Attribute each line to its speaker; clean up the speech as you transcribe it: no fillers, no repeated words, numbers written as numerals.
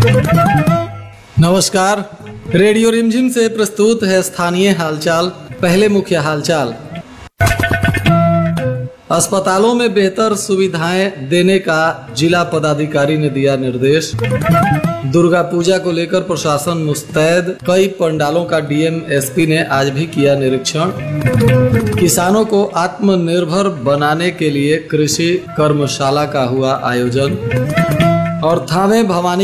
Speaker 1: नमस्कार। रेडियो रिमझिम से प्रस्तुत है स्थानीय हालचाल। पहले मुख्य हालचाल। अस्पतालों में बेहतर सुविधाएं देने का जिला पदाधिकारी ने दिया निर्देश। दुर्गा पूजा को लेकर प्रशासन मुस्तैद। कई पंडालों का डीएम एसपी ने आज भी किया निरीक्षण। किसानों को आत्मनिर्भर बनाने के लिए कृषि कर्मशाला का हुआ आयोजन। और थावे भवानी